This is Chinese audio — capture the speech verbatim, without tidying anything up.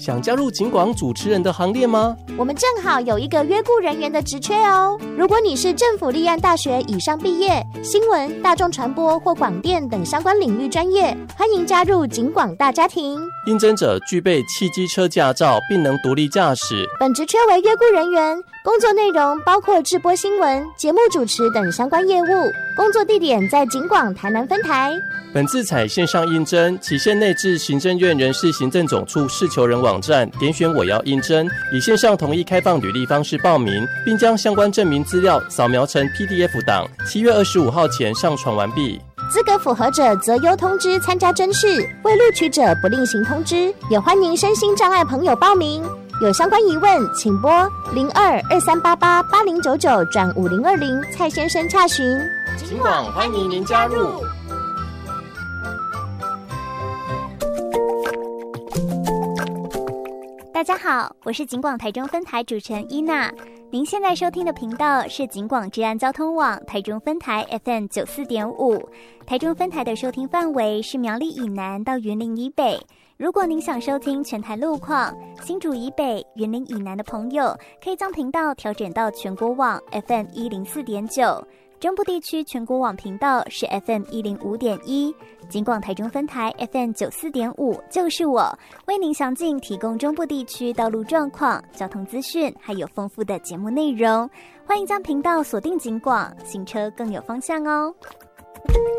想加入警广主持人的行列吗？ 我们正好有一个约雇人员的职缺哦。如果你是政府立案大学以上毕业，新闻、大众传播或广电等相关领域专业，欢迎加入警广大家庭。 应征者具备汽机车驾照，并能独立驾驶。 本职缺为约雇人员，工作内容包括制播新闻、节目主持等相关业务。工作地点在警广台南分台。 本次采线上应征，期限内至行政院人事行政总处事求人网站点选我要应征，以线上统一开放履历方式报名，并将相关证明资料扫描成 P D F 档，七月二十五号前上传完毕。 资格符合者择优通知参加甄试，未录取者不另行通知。也欢迎身心障碍朋友报名。有相关疑问，请拨零二二三八八八零九九转五零二零蔡先生洽询。 警广欢迎您加入。 大家好，我是警广台中分台主持人伊娜。您现在收听的频道是警广治安交通网台中分台 F M 九四点五。台中分台的收听范围是苗栗以南到云林以北。如果您想收听全台路况，新竹以北、云林以南的朋友，可以将频道调整到全国网 F M 一零四点九。中部地区全国网频道是 F M 一零五点一，警广台中分台 F M 九四点五，就是我为您详尽提供中部地区道路状况、交通资讯，还有丰富的节目内容。欢迎将频道锁定警广，行车更有方向哦。